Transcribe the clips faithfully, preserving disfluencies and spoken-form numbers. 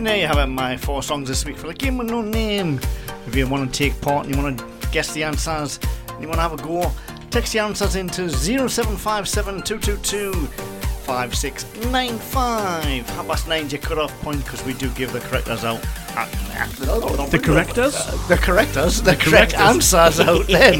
And there you have it, my four songs this week for the Game with No Name. If you want to take part and you want to guess the answers and you want to have a go, text the answers into zero seven five seven two two two five six nine five. Half past nine's your cut-off point because we do give the correctors out. The correctors? The correctors? The correct answers out then.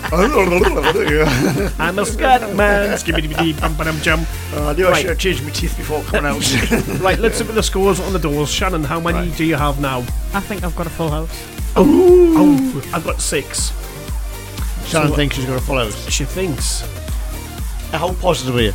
I'm a scat man. Skibbity bum bum jump. Oh, I knew I should have changed my teeth before coming out. Right, let's look at the scores on the doors. Shannon, how many right. do you have now? I think I've got a full house. Oh, oh I've got six. Shannon so, thinks she's got a full house. She thinks. How positive are you?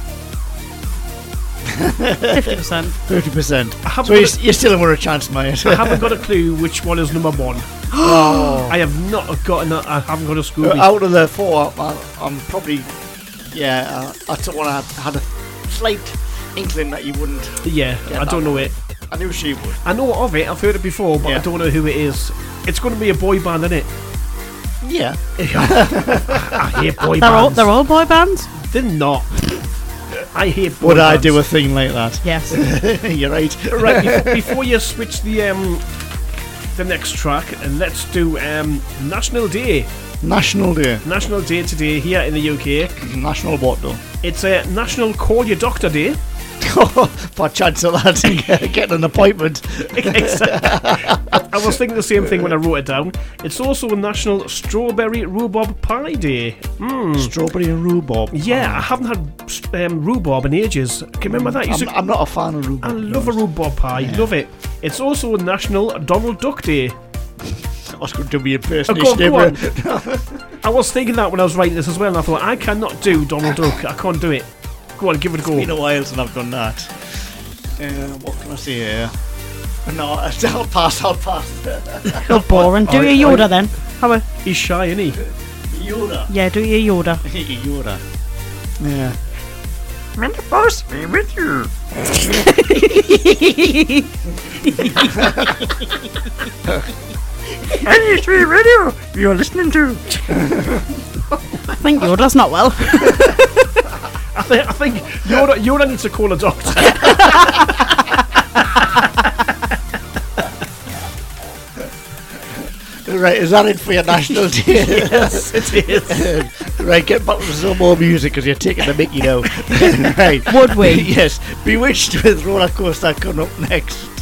fifty percent. fifty percent. So you're, you're still in a chance, mate. I haven't got a clue which one is number one. Oh. I have not got. A, I haven't got a Scooby. Out of the four, I'm, I'm probably. Yeah, uh, I don't want to had a slight inkling that you wouldn't. Yeah, I don't know it. I knew she would. I know of it. I've heard it before, but yeah. I don't know who it is. It's going to be a boy band, isn't it? Yeah. I hate boy they're bands. All, they're all boy bands. They're not. I hate boy Would bands. I do a thing like that? Yes. You're right. Right, before, before you switch the um the next track, and let's do um National Day. National Day. National Day today here in the U K. National what though? It's a National Call Your Doctor Day. For chance of that getting an appointment. I was thinking the same thing when I wrote it down. It's also a National Strawberry Rhubarb Pie Day. Mm. Strawberry and rhubarb. Yeah, I haven't had um, rhubarb in ages. Can you remember that? I'm, I'm not a fan of rhubarb. I love a rhubarb pie. Yeah. Love it. It's also a National Donald Duck Day. I was going to be a person. Oh, go, go on. I was thinking that when I was writing this as well, and I thought I cannot do Donald Duck. I can't do it. Go on, give it a go. It's been a while since I've done that. Uh, what can I say here? No, I'll pass, I'll pass. You're boring. Do your Yoda then. How a... He's shy, isn't he? Yoda? Yeah, do your Yoda. Yoda. Yeah. I'm the boss be with you. N three Radio, you're listening to. I think Yoda's not well. I think I think Yoda, Yoda needs to call a doctor. Right, is that it for your National Day? Yes, it is. Right, get back to some more music because you're taking the mickey now. Right. Would we? Yes, Bewitched with Roller Coaster coming up next.